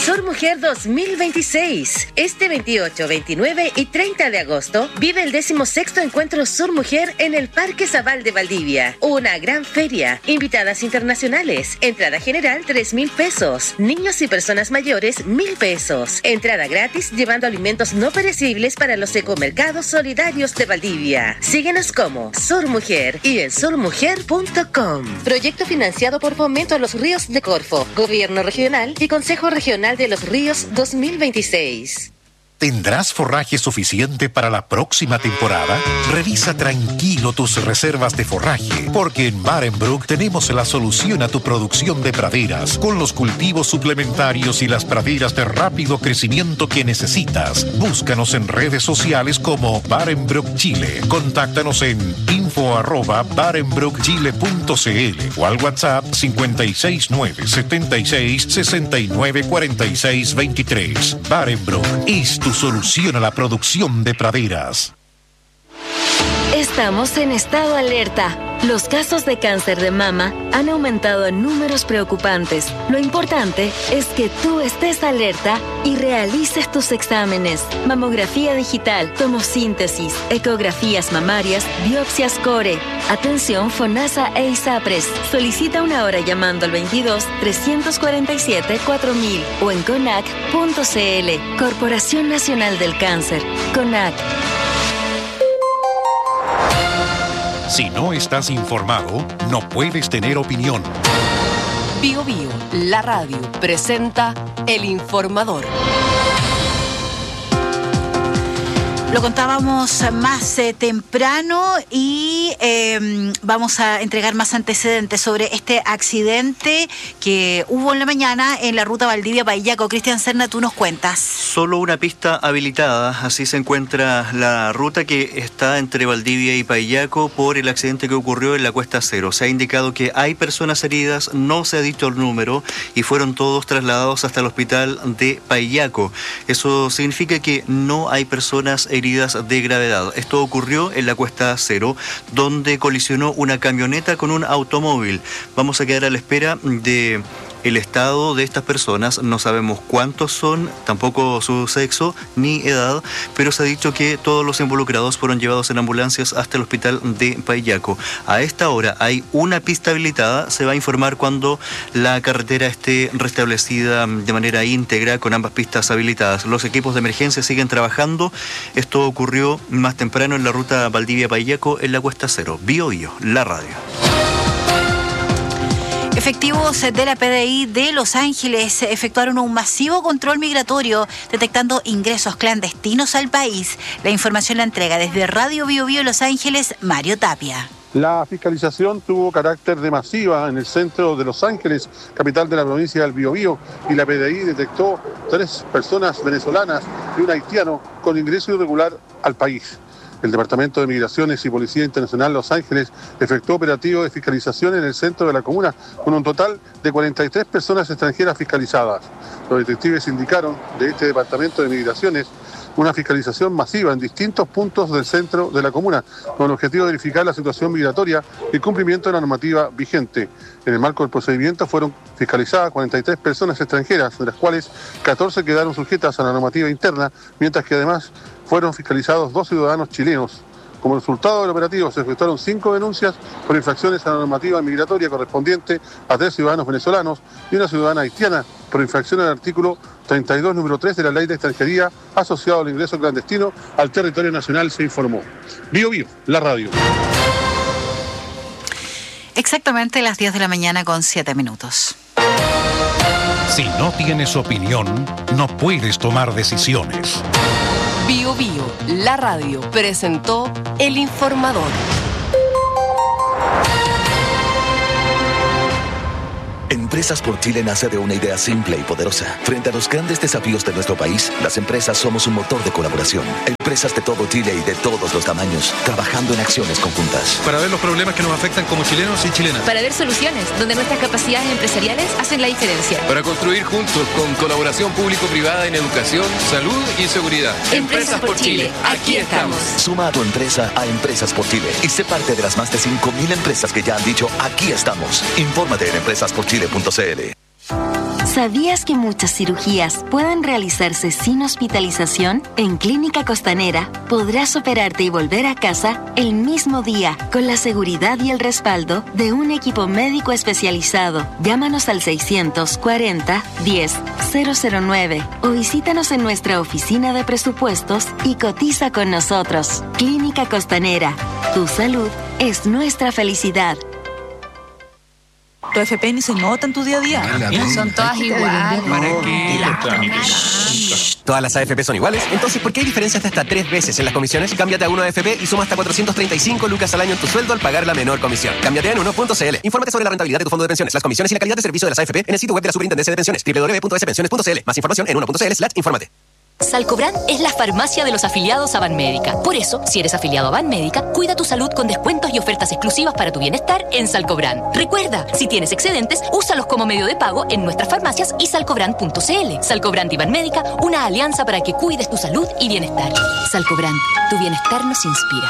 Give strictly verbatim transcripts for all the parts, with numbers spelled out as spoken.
Sur Mujer dos mil veintiséis. Este veintiocho, veintinueve y treinta de agosto vive el decimosexto Encuentro Sur Mujer en el Parque Zabal de Valdivia. Una gran feria, invitadas internacionales, entrada general tres mil pesos, niños y personas mayores mil pesos, entrada gratis llevando alimentos no perecibles para los ecomercados solidarios de Valdivia. Síguenos como Sur Mujer y en sur mujer punto com. Proyecto financiado por Fomento a los Ríos de Corfo, Gobierno Regional y Consejo Regional de los Ríos dos mil veintiséis. ¿Tendrás forraje suficiente para la próxima temporada? Revisa tranquilo tus reservas de forraje, porque en Barenbroek tenemos la solución a tu producción de praderas, con los cultivos suplementarios y las praderas de rápido crecimiento que necesitas. Búscanos en redes sociales como Barenbroek Chile. Contáctanos en info arroba barenbroek chile punto c l o al WhatsApp cinco seis nueve, siete seis, seis nueve, cuatro seis dos tres. Barenbroek es tu solución a la producción de praderas. Estamos en estado alerta. Los casos de cáncer de mama han aumentado en números preocupantes. Lo importante es que tú estés alerta y realices tus exámenes. Mamografía digital, tomosíntesis, ecografías mamarias, biopsias core. Atención FONASA e ISAPRES. Solicita una hora llamando al veintidós, trescientos cuarenta y siete, cuatro mil o en conac punto c l. Corporación Nacional del Cáncer. CONAC. Si no estás informado, no puedes tener opinión. Bio Bio, la radio, presenta El Informador. Lo contábamos más eh, temprano y eh, vamos a entregar más antecedentes sobre este accidente que hubo en la mañana en la ruta Valdivia-Paillaco. Cristian Serna, tú nos cuentas. Solo una pista habilitada, así se encuentra la ruta que está entre Valdivia y Paillaco por el accidente que ocurrió en la Cuesta Cero. Se ha indicado que hay personas heridas, no se ha dicho el número y fueron todos trasladados hasta el hospital de Paillaco. Eso significa que no hay personas heridas heridas de gravedad. Esto ocurrió en la Cuesta Cero, donde colisionó una camioneta con un automóvil. Vamos a quedar a la espera de el estado de estas personas. No sabemos cuántos son, tampoco su sexo ni edad, pero se ha dicho que todos los involucrados fueron llevados en ambulancias hasta el hospital de Paillaco. A esta hora hay una pista habilitada. Se va a informar cuando la carretera esté restablecida de manera íntegra con ambas pistas habilitadas. Los equipos de emergencia siguen trabajando. Esto ocurrió más temprano en la ruta Valdivia-Paillaco en la Cuesta Cero. Bio Bio, la radio. Efectivos de la P D I de Los Ángeles efectuaron un masivo control migratorio, detectando ingresos clandestinos al país. La información la entrega desde Radio Bio Bio Los Ángeles, Mario Tapia. La fiscalización tuvo carácter de masiva en el centro de Los Ángeles, capital de la provincia del Biobío, y la P D I detectó tres personas venezolanas y un haitiano con ingreso irregular al país. El Departamento de Migraciones y Policía Internacional Los Ángeles efectuó operativo de fiscalización en el centro de la comuna con un total de cuarenta y tres personas extranjeras fiscalizadas. Los detectives indicaron de este Departamento de Migraciones una fiscalización masiva en distintos puntos del centro de la comuna con el objetivo de verificar la situación migratoria y el cumplimiento de la normativa vigente. En el marco del procedimiento fueron fiscalizadas cuarenta y tres personas extranjeras, de las cuales catorce quedaron sujetas a la normativa interna, mientras que además fueron fiscalizados dos ciudadanos chilenos. Como resultado del operativo se efectuaron cinco denuncias por infracciones a la normativa migratoria correspondiente a tres ciudadanos venezolanos y una ciudadana haitiana por infracción al artículo treinta y dos, número tres de la Ley de Extranjería asociado al ingreso clandestino al territorio nacional, se informó. Bio Bio, la radio. Exactamente las diez de la mañana con siete minutos. Si no tienes opinión, no puedes tomar decisiones. Bio Bio, la radio, presentó El Informador. Empresas por Chile nace de una idea simple y poderosa. Frente a los grandes desafíos de nuestro país, las empresas somos un motor de colaboración. Empresas de todo Chile y de todos los tamaños, trabajando en acciones conjuntas. Para ver los problemas que nos afectan como chilenos y chilenas. Para ver soluciones donde nuestras capacidades empresariales hacen la diferencia. Para construir juntos con colaboración público-privada en educación, salud y seguridad. Empresas, Empresas por Chile, Chile. Aquí estamos. Suma a tu empresa a Empresas por Chile y sé parte de las más de cinco mil empresas que ya han dicho aquí estamos. Infórmate en empresas por chile punto c l. ¿Sabías que muchas cirugías pueden realizarse sin hospitalización? En Clínica Costanera podrás operarte y volver a casa el mismo día con la seguridad y el respaldo de un equipo médico especializado. Llámanos al seiscientos cuarenta, diez, cero cero nueve o visítanos en nuestra oficina de presupuestos y cotiza con nosotros. Clínica Costanera. Tu salud es nuestra felicidad. Tu F P ni se nota en tu día a día. Son todas iguales. ¿Para qué? ¿Todas las A F P son iguales? Entonces, ¿por qué hay diferencias de hasta tres veces en las comisiones? Cámbiate a uno A F P y suma hasta cuatrocientos treinta y cinco lucas al año en tu sueldo al pagar la menor comisión. Cámbiate en uno punto c l. Infórmate sobre la rentabilidad de tu fondo de pensiones, las comisiones y la calidad de servicio de las A F P en el sitio web de la Superintendencia de Pensiones, doble u doble u doble u punto s pensiones punto c l. Más información en uno punto c l slash infórmate. Salcobran es la farmacia de los afiliados a Banmédica. Por eso, si eres afiliado a Banmédica, cuida tu salud con descuentos y ofertas exclusivas para tu bienestar en Salcobran. Recuerda, si tienes excedentes, úsalos como medio de pago en nuestras farmacias y salcobran punto c l. Salcobran y Banmédica, una alianza para que cuides tu salud y bienestar. Salcobran, tu bienestar nos inspira.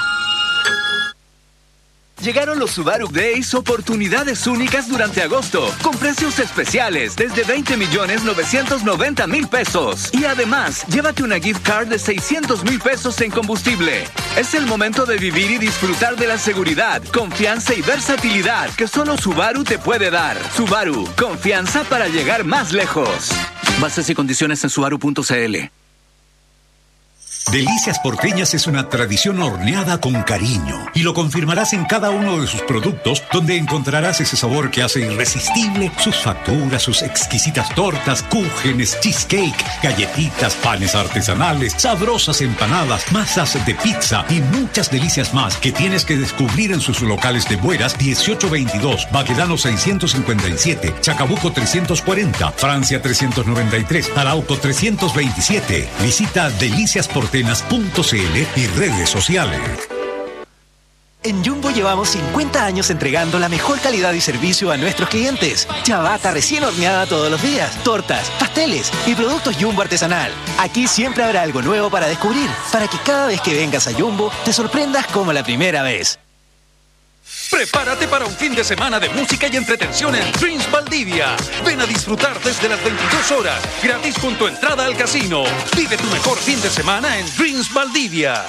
Llegaron los Subaru Days, oportunidades únicas durante agosto, con precios especiales desde veinte millones novecientos noventa mil pesos. Y además, llévate una gift card de seiscientos mil pesos en combustible. Es el momento de vivir y disfrutar de la seguridad, confianza y versatilidad que solo Subaru te puede dar. Subaru, confianza para llegar más lejos. Bases y condiciones en subaru punto c l. Delicias Porteñas es una tradición horneada con cariño y lo confirmarás en cada uno de sus productos, donde encontrarás ese sabor que hace irresistible sus facturas, sus exquisitas tortas, cúgenes, cheesecake, galletitas, panes artesanales, sabrosas empanadas, masas de pizza y muchas delicias más que tienes que descubrir en sus locales de Bueras dieciocho veintidós, Baquedano seiscientos cincuenta y siete, Chacabuco trescientos cuarenta, Francia trescientos noventa y tres, Arauco trescientos veintisiete. Visita Delicias Porteñas punto c l y redes sociales. En Jumbo llevamos cincuenta años entregando la mejor calidad y servicio a nuestros clientes. Ciabatta recién horneada todos los días, tortas, pasteles y productos Jumbo artesanal. Aquí siempre habrá algo nuevo para descubrir, para que cada vez que vengas a Jumbo te sorprendas como la primera vez. Prepárate para un fin de semana de música y entretención en Dreams Valdivia. Ven a disfrutar desde las veintidós horas, gratis con tu entrada al casino. Vive tu mejor fin de semana en Dreams Valdivia.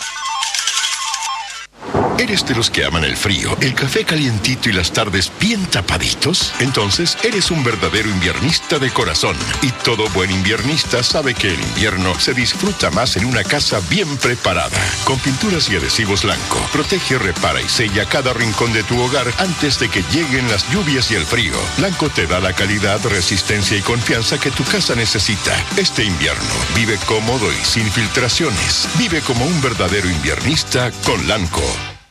¿Eres de los que aman el frío, el café calientito y las tardes bien tapaditos? Entonces eres un verdadero inviernista de corazón. Y todo buen inviernista sabe que el invierno se disfruta más en una casa bien preparada. Con pinturas y adhesivos Lanco, protege, repara y sella cada rincón de tu hogar antes de que lleguen las lluvias y el frío. Lanco te da la calidad, resistencia y confianza que tu casa necesita. Este invierno, vive cómodo y sin filtraciones. Vive como un verdadero inviernista con Lanco.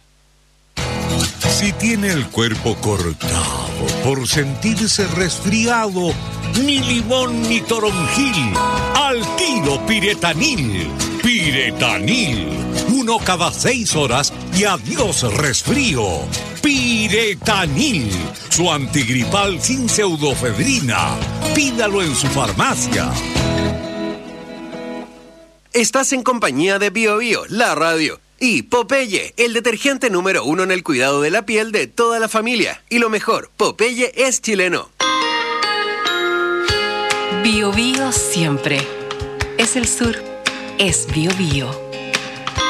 Si tiene el cuerpo cortado por sentirse resfriado, ni limón ni toronjil, al tiro Piretanil. Piretanil, uno cada seis horas y adiós resfrío. Piretanil, su antigripal sin pseudofedrina. Pídalo en su farmacia. Estás en compañía de Bio Bio, la radio. Y Popeye, el detergente número uno en el cuidado de la piel de toda la familia. Y lo mejor, Popeye es chileno. Bio Bio siempre. Es el sur. Es Bio Bio.